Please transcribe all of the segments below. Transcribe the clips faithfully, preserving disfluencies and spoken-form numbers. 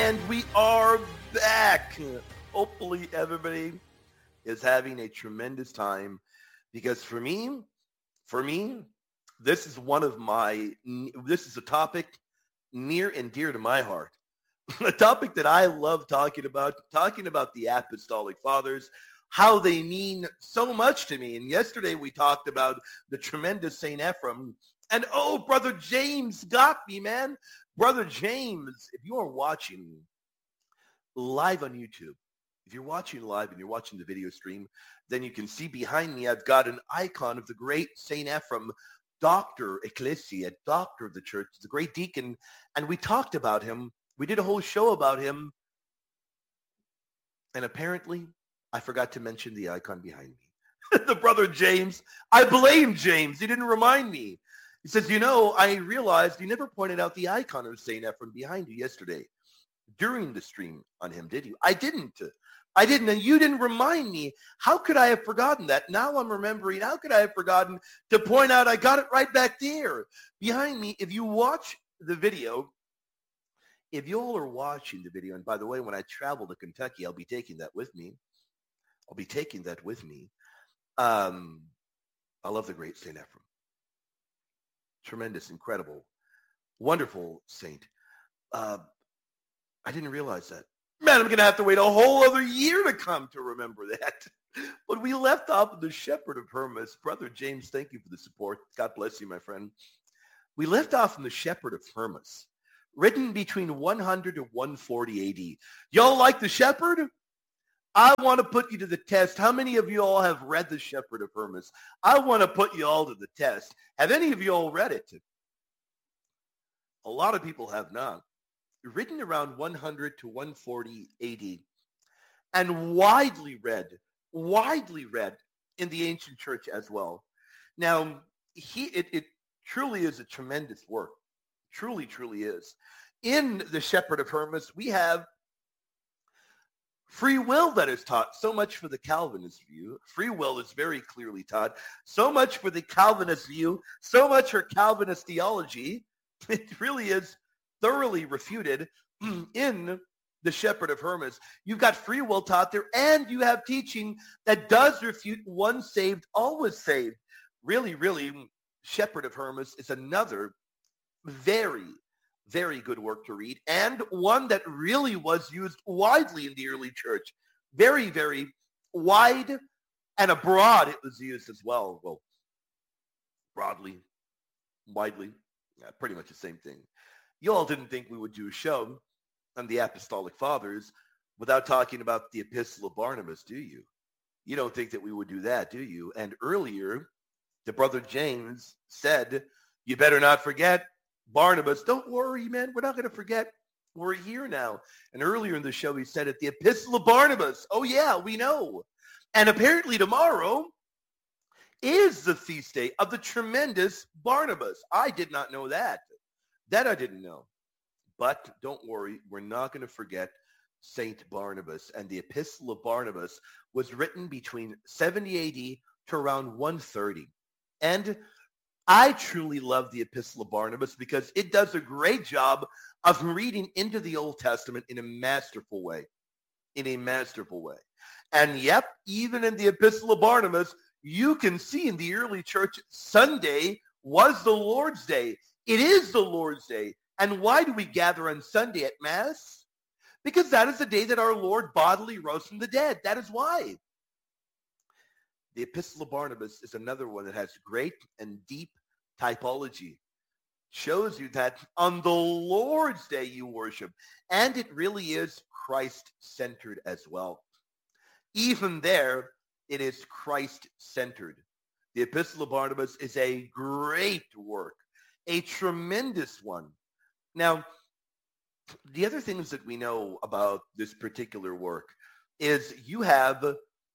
And we are back. Hopefully everybody is having a tremendous time, because for me, for me, this is one of my, this is a topic near and dear to my heart. A topic that I love talking about, talking about the Apostolic Fathers, how they mean so much to me. And yesterday we talked about the tremendous Saint Ephrem. And oh, Brother James got me, man. Brother James, if you are watching live on YouTube, if you're watching live and you're watching the video stream, then you can see behind me I've got an icon of the great Saint Ephrem, Doctor Ecclesia, Doctor of the Church, the great deacon. And we talked about him. We did a whole show about him. And apparently, I forgot to mention the icon behind me. The Brother James. I blame James. He didn't remind me. He says, you know, I realized you never pointed out the icon of Saint Ephrem behind you yesterday during the stream on him, did you? I didn't. I didn't, and you didn't remind me. How could I have forgotten that? Now I'm remembering. How could I have forgotten to point out I got it right back there behind me? If you watch the video, if you all are watching the video, and by the way, when I travel to Kentucky, I'll be taking that with me. I'll be taking that with me. Um, I love the great Saint Ephrem. Tremendous, incredible, wonderful saint. Uh, I didn't realize that. Man, I'm going to have to wait a whole other year to come to remember that. But we left off with the Shepherd of Hermas. Brother James, thank you for the support. God bless you, my friend. We left off in the Shepherd of Hermas, written between one hundred to one forty A D. Y'all like the Shepherd? I want to put you to the test. How many of you all have read the Shepherd of Hermas? I want to put you all to the test. Have any of you all read it? A lot of people have not. Written around one hundred to one forty A D and widely read, widely read in the ancient church as well. Now, he it, it truly is a tremendous work. Truly, truly is. In the Shepherd of Hermas, we have free will that is taught. So much for the Calvinist view. Free will is very clearly taught. So much for the Calvinist view. So much for Calvinist theology. It really is thoroughly refuted in the Shepherd of Hermas. You've got free will taught there, and you have teaching that does refute once saved, always saved. Really, really, Shepherd of Hermas is another very, very good work to read, and one that really was used widely in the early church. Very, very wide and abroad it was used as well. Well, broadly, widely, yeah, pretty much the same thing. You all didn't think we would do a show on the Apostolic Fathers without talking about the Epistle of Barnabas, do you? You don't think that we would do that, do you? And earlier, the Brother James said, you better not forget Barnabas. Don't worry, man. We're not going to forget. We're here now. And earlier in the show, he said it, the Epistle of Barnabas. Oh, yeah, we know. And apparently tomorrow is the feast day of the tremendous Barnabas. I did not know that. That I didn't know. But don't worry, we're not going to forget Saint Barnabas. And the Epistle of Barnabas was written between seventy A D to around one thirty. And I truly love the Epistle of Barnabas because it does a great job of reading into the Old Testament in a masterful way. In a masterful way. And yep, even in the Epistle of Barnabas, you can see in the early church, Sunday was the Lord's Day. It is the Lord's Day. And why do we gather on Sunday at Mass? Because that is the day that our Lord bodily rose from the dead. That is why. The Epistle of Barnabas is another one that has great and deep typology. Shows you that on the Lord's Day you worship. And it really is Christ-centered as well. Even there, it is Christ-centered. The Epistle of Barnabas is a great work. A tremendous one. Now, the other things that we know about this particular work is you have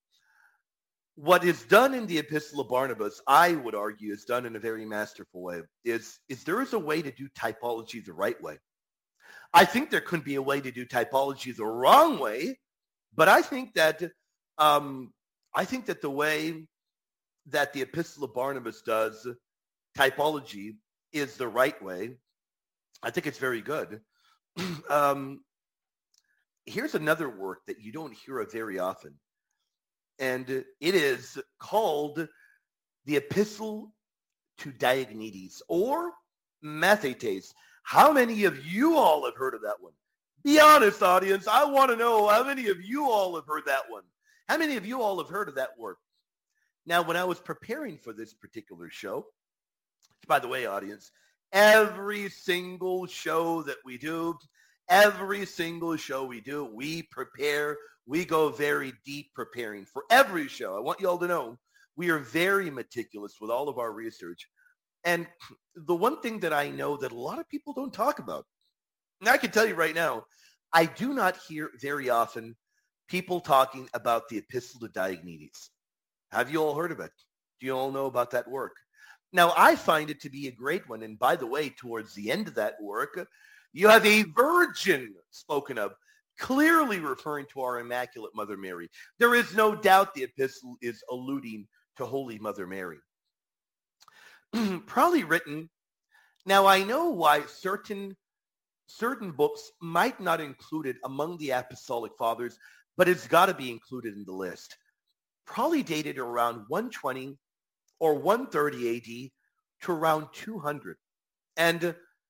what is done in the Epistle of Barnabas, I would argue, is done in a very masterful way, is, is there is a way to do typology the right way. I think there could be a way to do typology the wrong way, but I think that um, I think that the way that the Epistle of Barnabas does typology is the right way. I think it's very good. um, here's another work that you don't hear of very often. And it is called the Epistle to Diognetus, or Mathetes. How many of you all have heard of that one? Be honest, audience. I want to know how many of you all have heard that one. How many of you all have heard of that work? Now, when I was preparing for this particular show, by the way, audience, every single show that we do, every single show we do, we prepare. We go very deep preparing for every show. I want you all to know we are very meticulous with all of our research. And the one thing that I know that a lot of people don't talk about, and I can tell you right now, I do not hear very often people talking about the Epistle to Diognetus. Have you all heard of it? Do you all know about that work? Now, I find it to be a great one. And by the way, towards the end of that work, you have a virgin spoken of, clearly referring to our Immaculate Mother Mary. There is no doubt the epistle is alluding to Holy Mother Mary. Probably written. Now, I know why certain certain books might not include it among the Apostolic Fathers, but it's got to be included in the list. Probably dated around one twenty or one thirty A D to around two hundred. And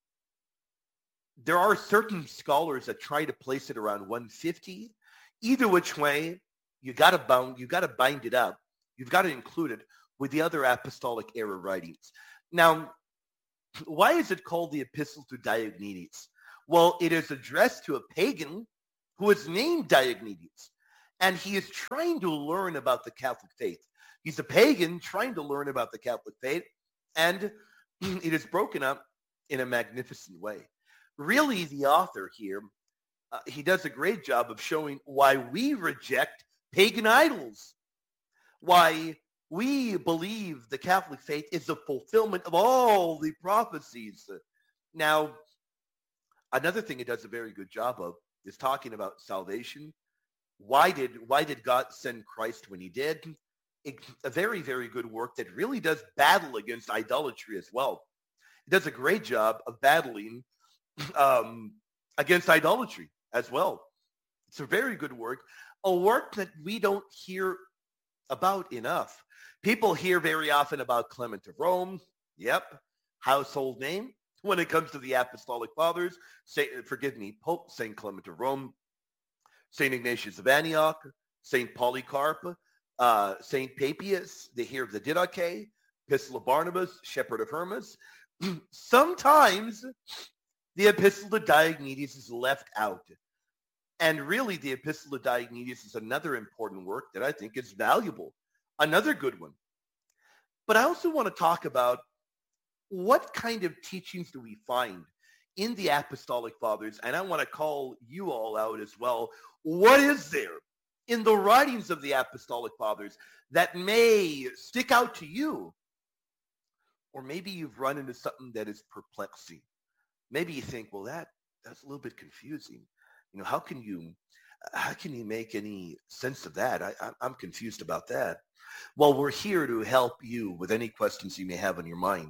there are certain scholars that try to place it around one fifty. Either which way, you got to bound, you got to bind it up. You've got to include it with the other apostolic era writings. Now, why is it called the Epistle to Diognetus? Well, it is addressed to a pagan who is named Diognetus, and he is trying to learn about the Catholic faith. He's a pagan trying to learn about the Catholic faith, and it is broken up in a magnificent way. Really, the author here, uh, he does a great job of showing why we reject pagan idols, why we believe the Catholic faith is the fulfillment of all the prophecies. Now, another thing it does a very good job of is talking about salvation. Why did why did God send Christ when he did? It, a very, very good work that really does battle against idolatry as well. It does a great job of battling um, against idolatry as well. It's a very good work, a work that we don't hear about enough. People hear very often about Clement of Rome. Yep, household name. When it comes to the Apostolic Fathers, Saint, forgive me, Pope Saint Clement of Rome, Saint Ignatius of Antioch, Saint Polycarp, uh, Saint Papias, they hear of the Didache, Epistle of Barnabas, Shepherd of Hermas. Sometimes the Epistle to Diognetus is left out. And really, the Epistle to Diognetus is another important work that I think is valuable. Another good one. But I also want to talk about what kind of teachings do we find in the Apostolic Fathers? And I want to call you all out as well. What is there in the writings of the Apostolic Fathers that may stick out to you? Or maybe you've run into something that is perplexing. Maybe you think, well, that that's a little bit confusing. You know, how can you, how can you make any sense of that? I, I, I'm confused about that. Well, we're here to help you with any questions you may have on your mind.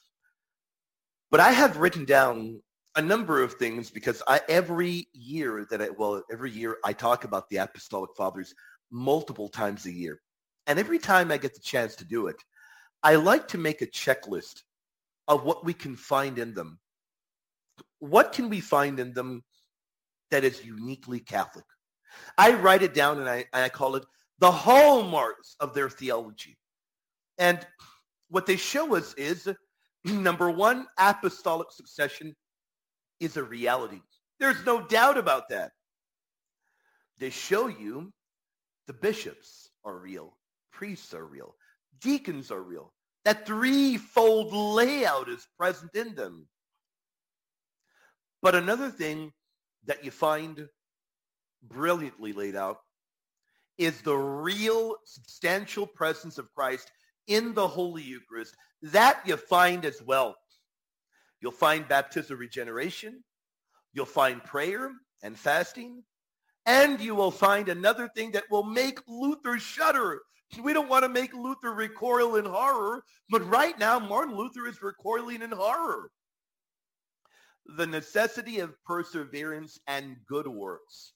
But I have written down a number of things because I, every year that I, well, every year I talk about the Apostolic Fathers multiple times a year. And every time I get the chance to do it, I like to make a checklist of what we can find in them. What can we find in them that is uniquely Catholic? I write it down and I, and I call it the hallmarks of their theology. And what they show us is, number one, apostolic succession is a reality. There's no doubt about that. They show you the bishops are real, priests are real, deacons are real. That threefold layout is present in them. But another thing that you find brilliantly laid out is the real substantial presence of Christ in the Holy Eucharist. That you find as well. You'll find baptismal regeneration. You'll find prayer and fasting. And you will find another thing that will make Luther shudder. We don't want to make Luther recoil in horror, but right now Martin Luther is recoiling in horror. The necessity of perseverance and good works.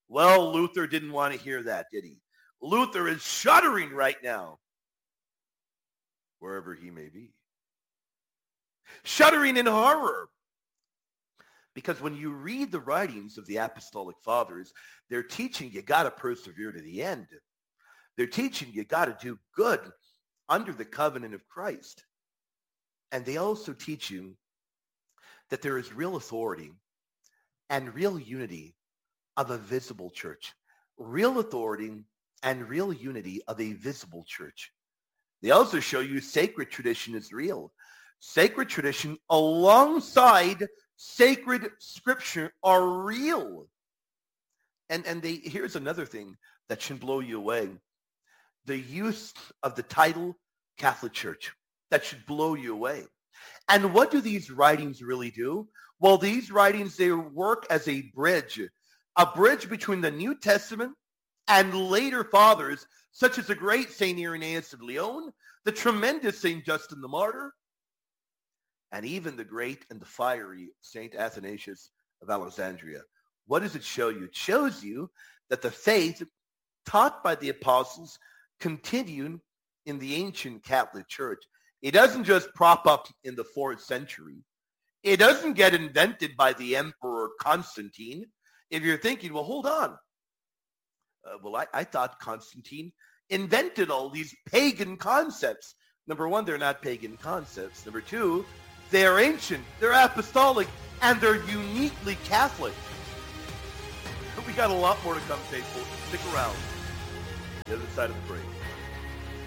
Well, Luther didn't want to hear that, did he? Luther is shuddering right now, wherever he may be. Shuddering in horror. Because when you read the writings of the Apostolic Fathers, they're teaching you got to persevere to the end. They're teaching you got to do good under the covenant of Christ. And they also teach you that there is real authority and real unity of a visible church. Real authority and real unity of a visible church. They also show you sacred tradition is real. Sacred tradition alongside sacred scripture are real. And, and they, here's another thing that should blow you away. The use of the title Catholic Church. That should blow you away. And what do these writings really do? Well, these writings, they work as a bridge. A bridge between the New Testament and later fathers, such as the great Saint Irenaeus of Lyon, the tremendous Saint Justin the Martyr, and even the great and the fiery Saint Athanasius of Alexandria. What does it show you? It shows you that the faith taught by the apostles continued in the ancient Catholic Church. It doesn't just prop up in the fourth century. It doesn't get invented by the Emperor Constantine. If you're thinking, well, hold on. Uh, well, I, I thought Constantine invented all these pagan concepts. Number one, they're not pagan concepts. Number two, they're ancient, they're apostolic, and they're uniquely Catholic. But we got a lot more to come, faithful. Stick around. The other side of the break.